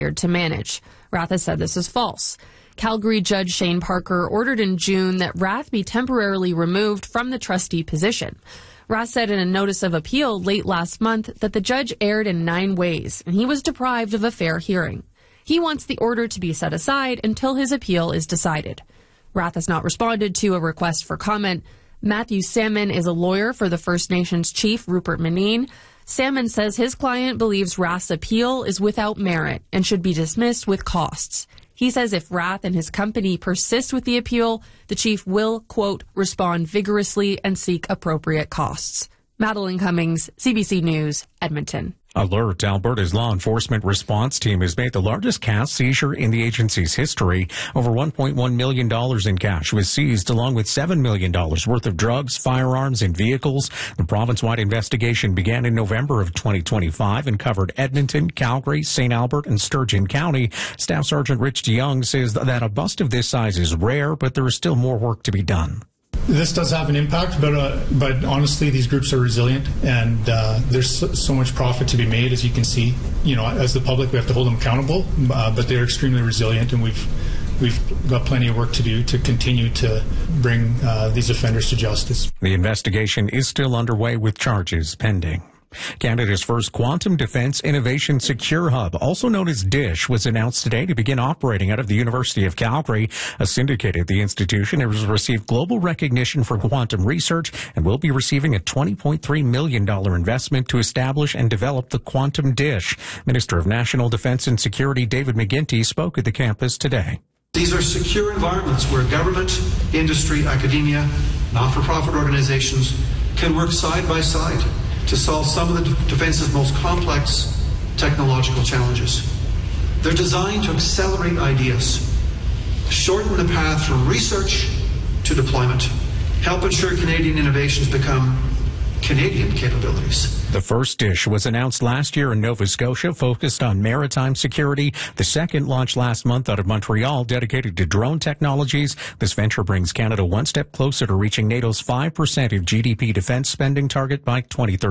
to manage. Rath has said this is false. Calgary Judge Shane Parker ordered in June that Rath be temporarily removed from the trustee position. Rath said in a notice of appeal late last month that the judge erred in 9 ways, and he was deprived of a fair hearing. He wants the order to be set aside until his appeal is decided. Rath has not responded to a request for comment. Matthew Salmon is a lawyer for the First Nations chief, Rupert Manine. Salmon says his client believes Rath's appeal is without merit and should be dismissed with costs. He says if Rath and his company persist with the appeal, the chief will, quote, respond vigorously and seek appropriate costs. Madeline Cummings, CBC News, Edmonton. Alert! Alberta's law enforcement response team has made the largest cash seizure in the agency's history. Over $1.1 million in cash was seized, along with $7 million worth of drugs, firearms, and vehicles. The province-wide investigation began in November of 2025 and covered Edmonton, Calgary, St. Albert, and Sturgeon County. Staff Sergeant Rich DeYoung says that a bust of this size is rare, but there is still more work to be done. This does have an impact, but honestly, these groups are resilient, and there's so much profit to be made, as you can see. You know, as the public, we have to hold them accountable, but they're extremely resilient, and we've got plenty of work to do to continue to bring these offenders to justice. The investigation is still underway with charges pending. Canada's first Quantum Defense Innovation Secure Hub, also known as DISH, was announced today to begin operating out of the University of Calgary. A syndicate at the institution has received global recognition for quantum research and will be receiving a $20.3 million investment to establish and develop the Quantum DISH. Minister of National Defense and Security David McGuinty spoke at the campus today. These are secure environments where government, industry, academia, not-for-profit organizations can work side by side to solve some of the defense's most complex technological challenges. They're designed to accelerate ideas, shorten the path from research to deployment, help ensure Canadian innovations become Canadian capabilities. The first DISH was announced last year in Nova Scotia, focused on maritime security. The second launched last month out of Montreal, dedicated to drone technologies. This venture brings Canada one step closer to reaching NATO's 5% of GDP defense spending target by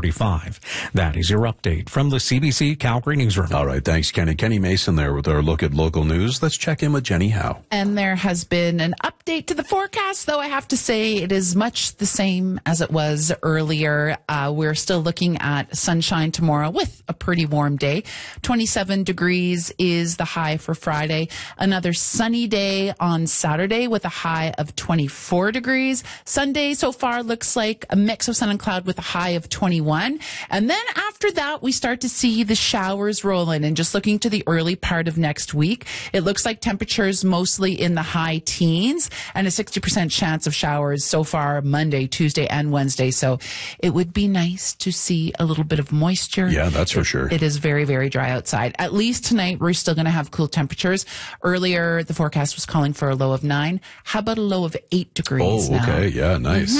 2035. That is your update from the CBC Calgary Newsroom. All right, thanks, Kenny. Kenny Mason there with our look at local news. Let's check in with Jenny Howe. And there has been an update to the forecast, though I have to say it is much the same as it was earlier. We're still looking at sunshine tomorrow with a pretty warm day. 27 degrees is the high for Friday. Another sunny day on Saturday with a high of 24 degrees. Sunday so far looks like a mix of sun and cloud with a high of 21. And then after that, we start to see the showers roll in. And just looking to the early part of next week, it looks like temperatures mostly in the high teens and a 60% chance of showers so far Monday, Tuesday, and Wednesday. So it would be nice to see a little bit of moisture. Yeah, that's for sure. It is very, very dry outside. At least tonight, we're still going to have cool temperatures. Earlier, the forecast was calling for a low of 9. How about a low of 8 degrees now? Oh, okay. Yeah, nice.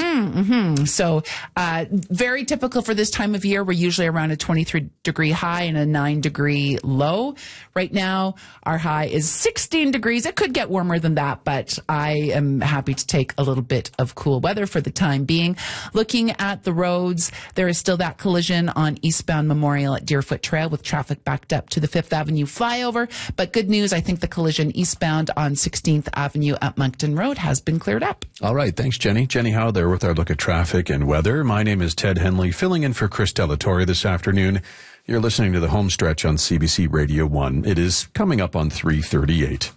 So, very typical for this time of year. We're usually around a 23-degree high and a 9-degree low. Right now, our high is 16 degrees. It could get warmer than that, but I am happy to take a little bit of cool weather for the time being. Looking at the roads, there is still that collision on eastbound Memorial at Deerfoot Trail with traffic backed up to the 5th Avenue flyover. But good news, I think the collision eastbound on 16th Avenue at Moncton Road has been cleared up. All right. Thanks, Jenny. Jenny Howe there with our look at traffic and weather. My name is Ted Henley, filling in for Chris Delatorre this afternoon. You're listening to the Home Stretch on CBC Radio 1. It is coming up on 3:38.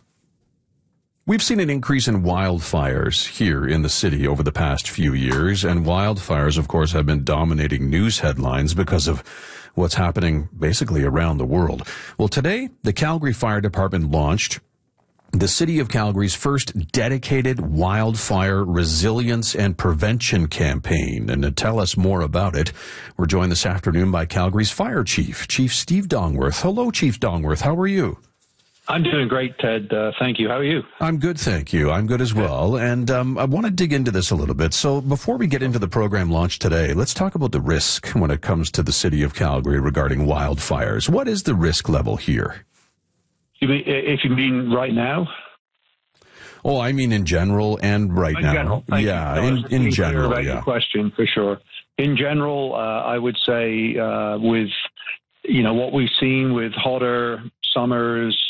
We've seen an increase in wildfires here in the city over the past few years, and wildfires, of course, have been dominating news headlines because of what's happening basically around the world. Well, today, the Calgary Fire Department launched the City of Calgary's first dedicated wildfire resilience and prevention campaign. And to tell us more about it, we're joined this afternoon by Calgary's Fire Chief, Chief Steve Dongworth. Hello, Chief Dongworth. How are you? I'm doing great, Ted. Thank you. How are you? I'm good, thank you. I'm good as well. And I want to dig into this a little bit. So before we get into the program launch today, let's talk about the risk when it comes to the City of Calgary regarding wildfires. What is the risk level here? If you mean right now? Oh, I mean in general and right now. General, yeah, in general, about your question, for sure. In general, I would say with, what we've seen with hotter summers,